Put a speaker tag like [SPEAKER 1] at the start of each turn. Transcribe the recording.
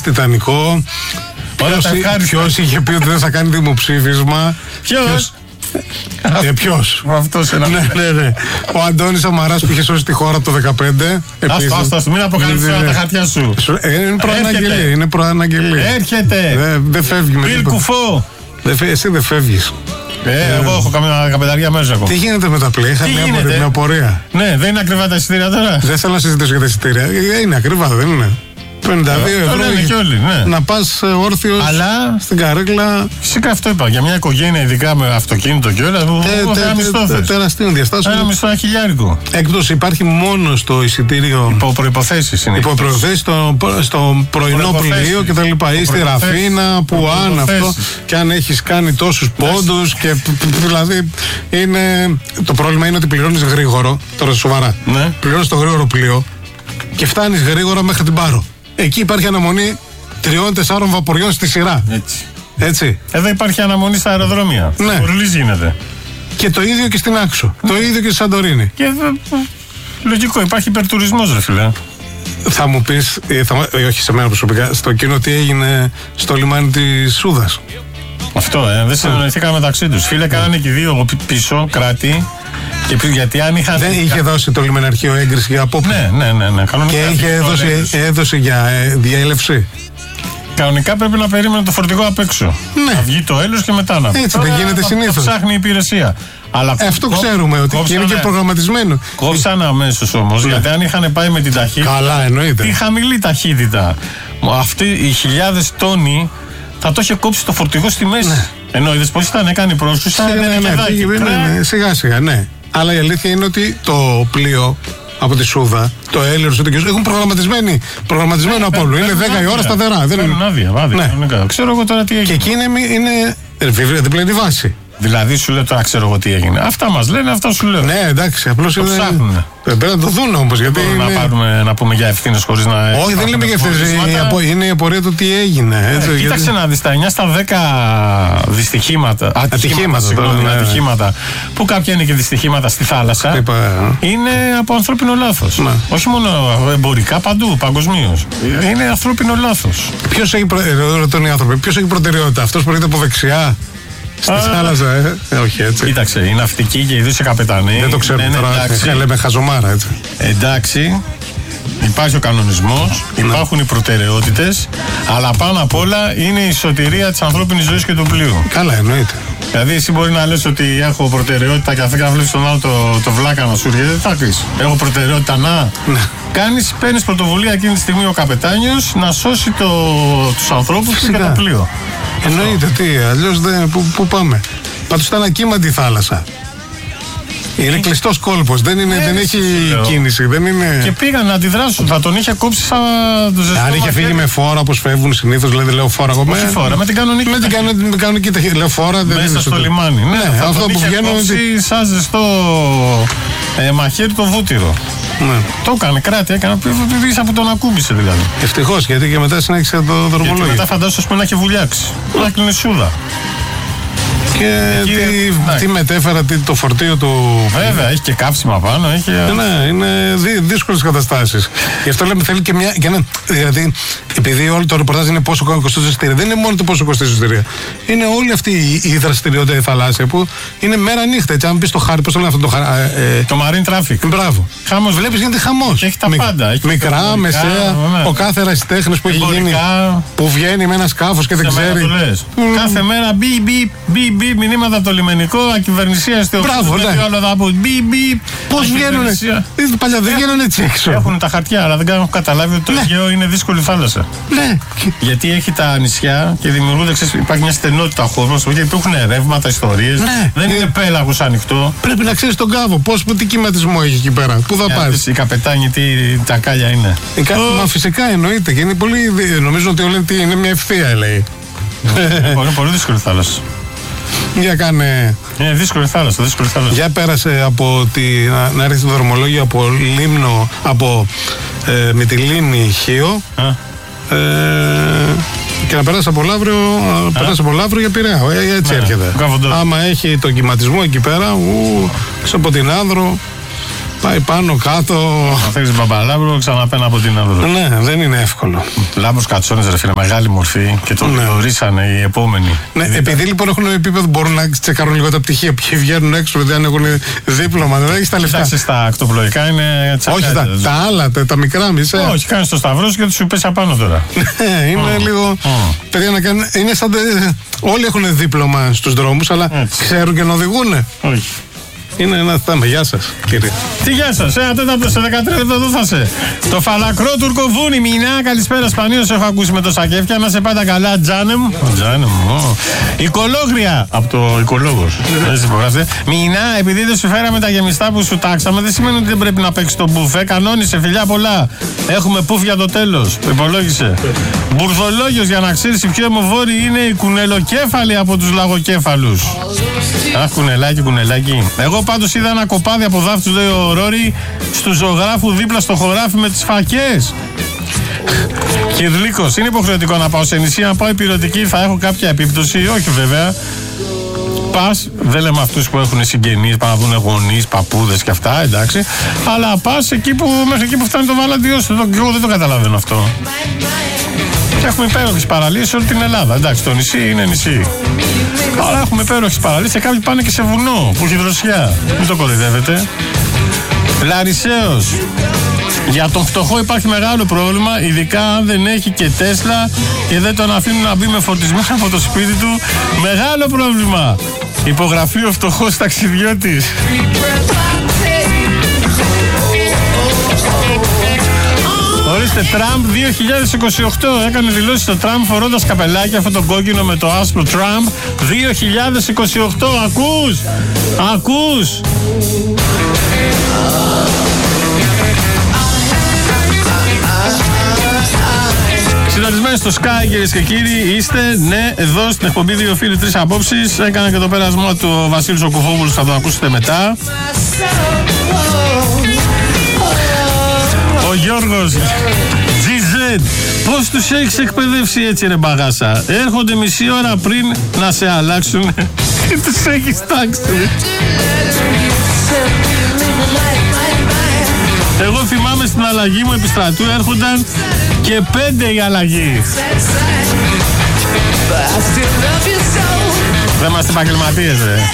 [SPEAKER 1] Τιτανικό. Ποιος είχε πει ότι δεν θα κάνει δημοψήφισμα? Ποιος?
[SPEAKER 2] Αυτός είναι.
[SPEAKER 1] Ναι. Ο Αντώνης Σαμαράς που είχε σώσει τη χώρα από το 2015.
[SPEAKER 2] Άστο, μην αποκαλύψεις τα χαρτιά σου.
[SPEAKER 1] Είναι προαναγγελία.
[SPEAKER 2] Έρχεται.
[SPEAKER 1] Δεν φεύγει με
[SPEAKER 2] τίποτα. Κουφό.
[SPEAKER 1] Εσύ δεν φεύγεις.
[SPEAKER 2] Εγώ έχω καμιά καπεταριά μέσα ακόμα.
[SPEAKER 1] Τι γίνεται με τα πλοία? Είχα μια απορία.
[SPEAKER 2] Ναι, δεν είναι ακριβά τα εισιτήρια τώρα.
[SPEAKER 1] Δεν θέλω να συζητήσω για τα εισιτήρια. Είναι ακριβά, δεν είναι? 52 ευρώ
[SPEAKER 2] και όλοι, ναι.
[SPEAKER 1] Να πας όρθιος στην καρέκλα.
[SPEAKER 2] Φυσικά αυτό είπα. Για μια οικογένεια, ειδικά με αυτοκίνητο και όλα,
[SPEAKER 1] τεραστίων διαστάσεων.
[SPEAKER 2] Ένα μισθό χιλιάρικο.
[SPEAKER 1] Έκπτωση υπάρχει μόνο στο εισιτήριο.
[SPEAKER 2] Υπό προϋποθέσεις είναι.
[SPEAKER 1] Υπό προϋποθέσεις στο πρωινό πλοίο κτλ. Ή στη Ραφίνα, που αν αυτό. Και αν έχεις κάνει τόσους πόντους. Και δηλαδή είναι. Το πρόβλημα είναι ότι πληρώνεις γρήγορο. Τώρα σοβαρά. Πληρώνεις το γρήγορο πλοίο και φτάνεις γρήγορα μέχρι την Πάρο. Εκεί υπάρχει αναμονή 3-4 βαποριών στη σειρά. Έτσι.
[SPEAKER 2] Εδώ υπάρχει αναμονή στα αεροδρόμια.
[SPEAKER 1] Ναι.
[SPEAKER 2] Ουρλής γίνεται.
[SPEAKER 1] Και το ίδιο και στην Άξο. Το ίδιο και στη Σαντορίνη.
[SPEAKER 2] Και λογικό, υπάρχει υπερτουρισμός, ρε φίλε.
[SPEAKER 1] Θα μου πεις, όχι σε μένα προσωπικά, στο εκείνο τι έγινε στο λιμάνι της Σούδας.
[SPEAKER 2] Αυτό, δεν συνεννοηθήκαν μεταξύ τους. Φίλε, κάνανε και δύο πίσω κράτη. Και γιατί αν είχαν.
[SPEAKER 1] Δεν είχε δώσει το λιμεναρχείο έγκριση για απόπειρα.
[SPEAKER 2] Ναι.
[SPEAKER 1] Και είχε έδωσε για διέλευση.
[SPEAKER 2] Κανονικά πρέπει να περίμενε το φορτηγό απ' έξω.
[SPEAKER 1] Ναι.
[SPEAKER 2] Να βγει το έλεος και μετά να βγει.
[SPEAKER 1] Έτσι δεν γίνεται συνήθως.
[SPEAKER 2] Το ψάχνει η υπηρεσία. Αλλά
[SPEAKER 1] αυτό ξέρουμε ότι είναι και προγραμματισμένο.
[SPEAKER 2] Κόψαν αμέσως όμως. Γιατί αν είχαν πάει με την ταχύτητα.
[SPEAKER 1] Καλά, εννοείται.
[SPEAKER 2] Τη χαμηλή ταχύτητα. Αυτοί οι χιλιάδες τόνοι θα το είχε κόψει το φορτηγό στη μέση. Ναι. Ενώ είδες πως ήταν, έκανε πρόσκληση.
[SPEAKER 1] Ναι, σιγά-σιγά, ναι. Αλλά η αλήθεια είναι ότι το πλοίο από τη Σούδα, το Έλεος, έχουν προγραμματισμένο από όλο. Είναι 10 η ώρα σταθερά.
[SPEAKER 2] Παίρνουν άδεια. Ξέρω εγώ τώρα τι έγινε.
[SPEAKER 1] Και εκεί είναι διπλανή βάση.
[SPEAKER 2] Δηλαδή σου λέω τώρα, ξέρω εγώ τι έγινε. Αυτά μας λένε, αυτά σου λέω.
[SPEAKER 1] Ναι, εντάξει, απλώς
[SPEAKER 2] το ψάχνουν.
[SPEAKER 1] Πρέπει να το δουν όμως. Γιατί
[SPEAKER 2] να πούμε για ευθύνες χωρίς να.
[SPEAKER 1] Όχι, δεν λέμε για ευθύνες. Είναι η απορία του τι έγινε.
[SPEAKER 2] Κοίταξε να δεις, τα 9 στα 10 δυστυχήματα. Ατυχήματα. Που κάποια είναι και δυστυχήματα στη θάλασσα. Είναι από ανθρώπινο λάθος. Όχι μόνο εμπορικά, παντού, παγκοσμίως. Είναι ανθρώπινο λάθος.
[SPEAKER 1] Ποιος έχει προτεραιότητα, αυτός που έρχεται από δεξιά? Στη θάλασσα, όχι έτσι.
[SPEAKER 2] Κοίταξε, οι ναυτικοί και ιδίως οι καπετανοί.
[SPEAKER 1] Δεν το ξέρουμε τώρα, λέμε χαζομάρα έτσι.
[SPEAKER 2] Εντάξει, υπάρχει ο κανονισμός, υπάρχουν οι προτεραιότητες, αλλά πάνω απ' όλα είναι η σωτηρία της ανθρώπινης ζωής και του πλοίου.
[SPEAKER 1] Καλά, εννοείται.
[SPEAKER 2] Δηλαδή, εσύ μπορεί να λες ότι έχω προτεραιότητα και αφού βλέπεις τον άλλο το βλάκα να σου έρχεται, δεν θα πεις. Έχω προτεραιότητα να. Παίρνεις πρωτοβουλία εκείνη τη στιγμή ο καπετάνιος να σώσει τους ανθρώπους και το πλοίο.
[SPEAKER 1] Εννοείται, αλλιώς πού πάμε. Πάντως ήταν ακύμαντη η θάλασσα. Είναι κλειστός κόλπος, δεν έχει κίνηση.
[SPEAKER 2] Και πήγαν να αντιδράσουν, θα τον είχε κόψει σαν το ζεστό.
[SPEAKER 1] Αν είχε φύγει με φόρα όπως φεύγουν συνήθως, δηλαδή λέω φόρα εγώ.
[SPEAKER 2] Όχι φόρα, με την
[SPEAKER 1] κανονική ταχύτητα. Λέω φόρα, δεν
[SPEAKER 2] μέσα στο λιμάνι. Ναι,
[SPEAKER 1] αυτό που βγαίνουν.
[SPEAKER 2] Σαν ζεστό μαχαίρι το βούτυρο. Το έκανε, κράτη, έκανε. Ίσα που τον ακούμπησε δηλαδή.
[SPEAKER 1] Ευτυχώς, γιατί και μετά συνέχισε το δρομολόγιο.
[SPEAKER 2] Και μετά φαντάζομαι να έχει βουλιάξει. Να κλείνει Σούδα.
[SPEAKER 1] Και τι μετέφερα, το φορτίο του.
[SPEAKER 2] Βέβαια, έχει και κάψιμα πάνω.
[SPEAKER 1] Ναι, είναι δύσκολες καταστάσεις. Γι' αυτό λέμε θέλει και μια. Δηλαδή, επειδή όλο το ρεπορτάζ είναι πόσο κοστίζει η εισιτήρια, δεν είναι μόνο το πόσο κοστίζει η εισιτήρια. Είναι όλη αυτή η δραστηριότητα η θαλάσσια που είναι μέρα νύχτα. Έτσι, αν πει το χάρι, πώς το λένε αυτό το χάρι.
[SPEAKER 2] Το marine traffic.
[SPEAKER 1] Μπράβο.
[SPEAKER 2] Χαμός.
[SPEAKER 1] Βλέπεις γίνεται χαμός.
[SPEAKER 2] Έχει τα πάντα.
[SPEAKER 1] Μικρά, μεσαία, ο κάθε ερασιτέχνης που έχει γίνει. Που βγαίνει με ένα σκάφος και δεν ξέρει.
[SPEAKER 2] Κάθε μέρα μπι μηνύματα από το λιμενικό, ακυβερνησία στο
[SPEAKER 1] Μπράβο, ναι. Πώς βγαίνουνε. Παλιά δεν βγαίνουν έτσι έξω.
[SPEAKER 2] Έχουν τα χαρτιά, αλλά δεν έχουν καταλάβει ότι το Αιγαίο είναι δύσκολη θάλασσα.
[SPEAKER 1] Ναι.
[SPEAKER 2] Γιατί έχει τα νησιά και δημιουργούνται, υπάρχει μια στενότητα χώρου, γιατί υπάρχουν ρεύματα, ιστορίες. Ναι. Δεν είναι πέλαγος ανοιχτό.
[SPEAKER 1] Πρέπει να ξέρεις τον κάβο, τι κυματισμό έχει εκεί πέρα. Πού θα πας.
[SPEAKER 2] Οι καπετάνοι, τι τακάλια είναι.
[SPEAKER 1] Μα φυσικά εννοείται και είναι πολύ. Νομίζω ότι όλοι είναι μια ευθεία, λέει.
[SPEAKER 2] Είναι πολύ δύσκολη θάλασσα.
[SPEAKER 1] Για κάνε.
[SPEAKER 2] Είναι δύσκολη θάλασσα,
[SPEAKER 1] Για πέρασε από να έρθει το δρομολόγιο από Λίμνο, με τη Λίμνη Χίο. Και να περάσει από Λαύριο για Πειραιά. Έτσι έρχεται. Άμα έχει τον κυματισμό εκεί πέρα, από την Άνδρο, Πάει πάνω κάτω.
[SPEAKER 2] Αν θέλεις μπαμπαλάβρο, ξαναπένα από την άλλο.
[SPEAKER 1] Ναι, δεν είναι εύκολο.
[SPEAKER 2] Λάμπρος Κατσόνες, ρε φίλε, μεγάλη μορφή και τον γνωρίσανε οι επόμενοι.
[SPEAKER 1] Ναι, επειδή λοιπόν έχουν επίπεδο, μπορούν να τσεκάρουν λίγο τα πτυχία. Ποιοι βγαίνουν έξω, δηλαδή αν έχουν δίπλωμα, δεν έχει τα λεφτά.
[SPEAKER 2] Κοιτάξτε, στα ακτοπλοϊκά είναι τσακάρια.
[SPEAKER 1] Όχι, τα άλλα, τα μικρά μισά.
[SPEAKER 2] Όχι, κάνεις το σταυρό και του πέσει απάνω τώρα.
[SPEAKER 1] Ναι, είναι λίγο. Παιδιά να κάνουν. Είναι σαν. Όλοι έχουν δίπλωμα στους δρόμους, αλλά ξέρουν και να οδηγούν.
[SPEAKER 2] Όχι.
[SPEAKER 1] Είναι ένα θέμα. Γεια σας, κύριε.
[SPEAKER 2] Τι γεια σας, ατέταρτο σε 13 λεπτά εδώ θα σε. Το φαλακρό τουρκοβούνι, Μινά, καλησπέρα. Σπανίως έχω ακούσει με το σακέφια. Να σε πάντα καλά, Τζάνεμ. Οικολόγρια από το Οικολόγος. Δεν σε υπογράψετε. Μινά, επειδή δεν σου φέραμε τα γεμιστά που σου τάξαμε, δεν σημαίνει ότι δεν πρέπει να παίξει το μπουφέ. Κανόνισε, φιλιά πολλά. Έχουμε πουφ για το τέλος. Υπολόγισε. Μπουρδολόγιος, για να ξέρεις, οι πιο αιμοβόροι είναι οι κουνελοκέφαλοι από τους λαγοκέφαλους. Αχ, κουνελάκι. Εγώ πάντως είδα ένα κοπάδι από δάφτους, λέει ο Ρόρι, στου ζωγράφου δίπλα στο χωράφι με τις φακές. Κυρλίκος, είναι υποχρεωτικό να πάω σε νησί, να πάω υπηρετική, θα έχω κάποια επίπτωση? Όχι βέβαια. Πας, δεν λέμε αυτούς που έχουν συγγενείς, πάνε να δουν γονείς, παππούδες και αυτά, εντάξει. Αλλά πας εκεί μέχρι εκεί που φτάνει το βαλαντιό σου. Εγώ δεν το καταλαβαίνω αυτό. Και έχουμε υπέροχες παραλίες σε όλη την Ελλάδα. Εντάξει, το νησί είναι νησί. Αλλά έχουμε υπέροχες παραλίες και κάποιοι πάνε και σε βουνό που έχει δροσιά. Μην το κοροϊδεύετε. Λαρισαίος. Για τον φτωχό υπάρχει μεγάλο πρόβλημα, ειδικά αν δεν έχει και Τέσλα και δεν τον αφήνουν να μπει με φορτισμένο από το σπίτι του. Μεγάλο πρόβλημα. Υπογραφεί ο φτωχός ταξιδιώτης. Ορίστε, Τραμπ 2028. Έκανε δηλώσεις στο Τραμπ φορώντας καπελάκι, αυτό το κόκκινο με το άσπρο Τραμπ. 2028. Ακούς. Συντονισμένοι στο Sky, κυρίες και κύριοι, είστε, ναι, εδώ στην εκπομπή 2 φίλοι 3 απόψεις. Έκανα και το πέρασμό του Βασίλης ο Κουφόπουλος, θα το ακούσετε μετά. Ο Γιώργος GZ, πώς τους έχεις εκπαιδεύσει έτσι ρε μπαγάσα? Έρχονται μισή ώρα πριν να σε αλλάξουν και τους έχεις τάξει. Εγώ θυμάμαι στην αλλαγή μου επί στρατού έρχονταν και 5 η αλλαγή. Δεν είμαστε επαγγελματίες, ρε.